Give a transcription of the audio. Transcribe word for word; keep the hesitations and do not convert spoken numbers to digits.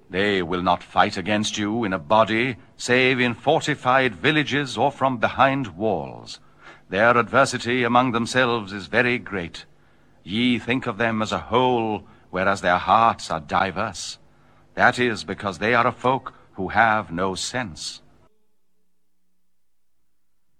They will not fight against you in a body, save in fortified villages or from behind walls. Their adversity among themselves is very great. Ye think of them as a whole, whereas their hearts are diverse. That is because they are a folk who have no sense.